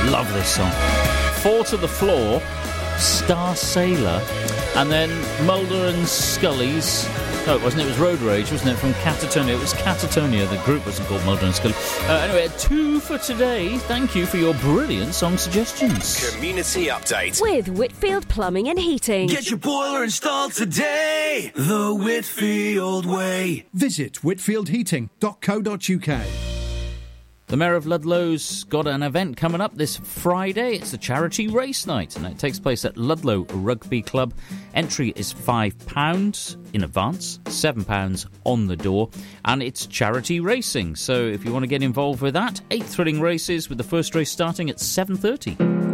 Love this song. Fall to the Floor, Star Sailor, and then Mulder and Scully's... No, it wasn't. It was Road Rage, wasn't it, from Catatonia? It was Catatonia. The group wasn't called Mulder and Scully. Anyway, 2 for today. Thank you for your brilliant song suggestions. Community Update. With Whitfield Plumbing and Heating. Get your boiler installed today, the Whitfield way. Visit whitfieldheating.co.uk. The Mayor of Ludlow's got an event coming up this Friday. It's the charity race night, and it takes place at Ludlow Rugby Club. Entry is £5 in advance, £7 on the door, and it's charity racing. So if you want to get involved with that, 8 thrilling races with the first race starting at 7:30.